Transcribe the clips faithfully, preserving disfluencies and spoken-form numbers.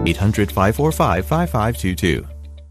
eight hundred, five four five, five five two two.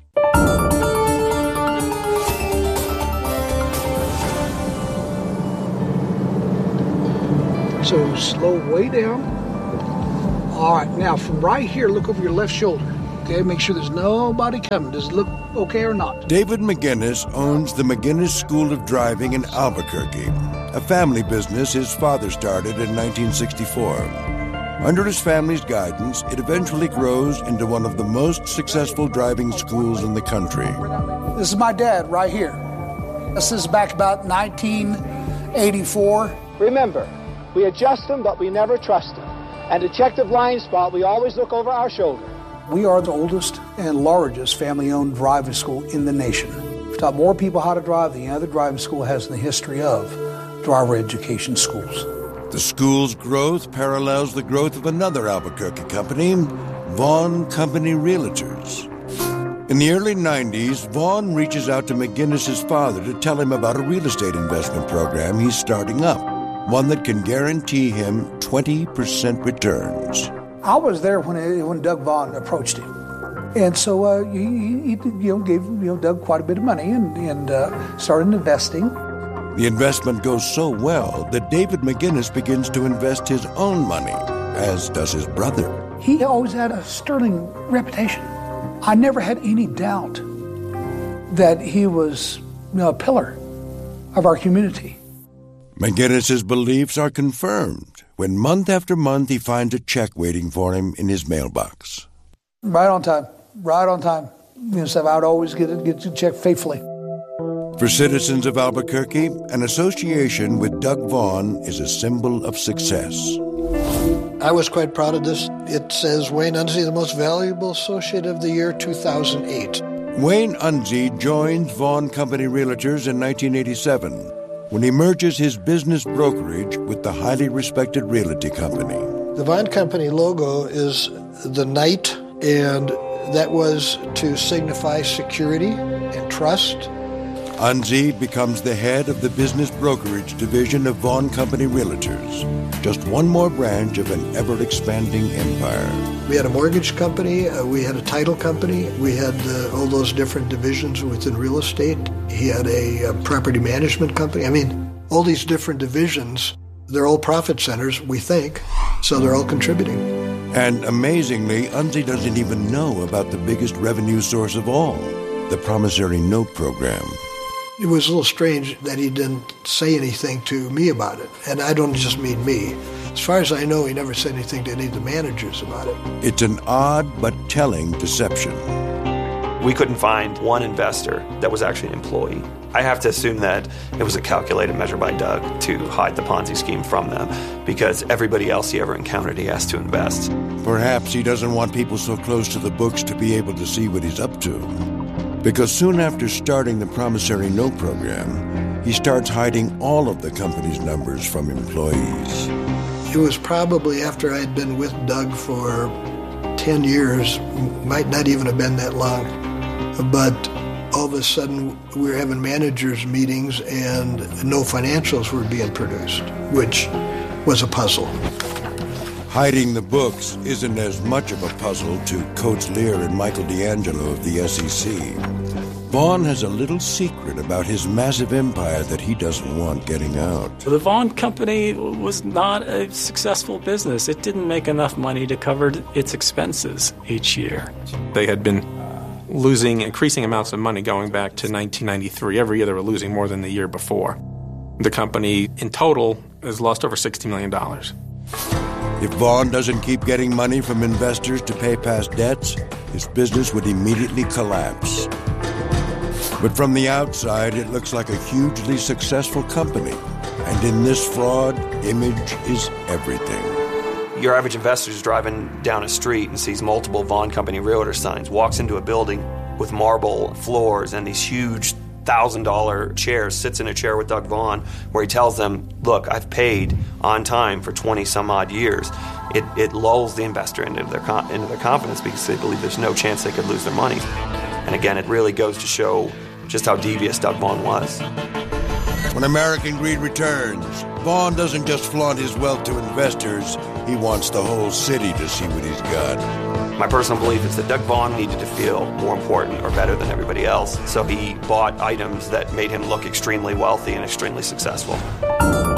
So slow way down. All right, now from right here, look over your left shoulder. Okay, make sure there's nobody coming. Does it look okay or not? David McGinnis owns the McGinnis School of Driving in Albuquerque, a family business his father started in nineteen sixty-four. Under his family's guidance, it eventually grows into one of the most successful driving schools in the country. This is my dad right here. This is back about nineteen eighty-four. Remember, we adjust them, but we never trust them. And to check the blind spot, we always look over our shoulder. We are the oldest and largest family-owned driving school in the nation. We've taught more people how to drive than any other driving school has in the history of driver education schools. The school's growth parallels the growth of another Albuquerque company, Vaughn Company Realtors. In the early nineties, Vaughn reaches out to McGinnis's father to tell him about a real estate investment program he's starting up, one that can guarantee him twenty percent returns. I was there when it, when Doug Vaughn approached him, and so uh, he, he you know gave you know Doug quite a bit of money and and uh, started investing. The investment goes so well that David McGinnis begins to invest his own money, as does his brother. He always had a sterling reputation. I never had any doubt that he was you know, a pillar of our community. McGinnis's beliefs are confirmed when month after month he finds a check waiting for him in his mailbox. Right on time, right on time. You know, so I would always get it, get the check faithfully. For citizens of Albuquerque, an association with Doug Vaughn is a symbol of success. I was quite proud of this. It says Wayne Unzie, the most valuable associate of the year two thousand eight. Wayne Unzie joins Vaughn Company Realtors in nineteen eighty-seven when he merges his business brokerage with the highly respected realty company. The Vaughn Company logo is the knight, and that was to signify security and trust. Unzie becomes the head of the business brokerage division of Vaughn Company Realtors, just one more branch of an ever-expanding empire. We had a mortgage company, uh, we had a title company, we had uh, all those different divisions within real estate. He had a, a property management company. I mean, all these different divisions, they're all profit centers, we think, so they're all contributing. And amazingly, Unzie doesn't even know about the biggest revenue source of all, the promissory note program. It was a little strange that he didn't say anything to me about it. And I don't just mean me. As far as I know, he never said anything to any of the managers about it. It's an odd but telling deception. We couldn't find one investor that was actually an employee. I have to assume that it was a calculated measure by Doug to hide the Ponzi scheme from them, because everybody else he ever encountered he asked to invest. Perhaps he doesn't want people so close to the books to be able to see what he's up to. Because soon after starting the promissory note program, he starts hiding all of the company's numbers from employees. It was probably after I had been with Doug for ten years, might not even have been that long, but all of a sudden we were having managers meetings and no financials were being produced, which was a puzzle. Hiding the books isn't as much of a puzzle to Coates Lear and Michael D'Angelo of the S E C. Vaughn has a little secret about his massive empire that he doesn't want getting out. The Vaughn Company was not a successful business. It didn't make enough money to cover its expenses each year. They had been losing increasing amounts of money going back to nineteen ninety-three. Every year they were losing more than the year before. The company in total has lost over sixty million dollars. If Vaughn doesn't keep getting money from investors to pay past debts, his business would immediately collapse. But from the outside, it looks like a hugely successful company. And in this fraud, image is everything. Your average investor is driving down a street and sees multiple Vaughn Company Realtor signs, walks into a building with marble floors and these huge one thousand dollars chairs, sits in a chair with Doug Vaughn, where he tells them, look, I've paid on time for twenty some odd years. It, it lulls the investor into their, into their confidence because they believe there's no chance they could lose their money. And again, it really goes to show just how devious Doug Vaughn was. When American greed returns, Vaughn doesn't just flaunt his wealth to investors, He wants the whole city to see what he's got. My personal belief is that Doug Vaughn needed to feel more important or better than everybody else, so he bought items that made him look extremely wealthy and extremely successful.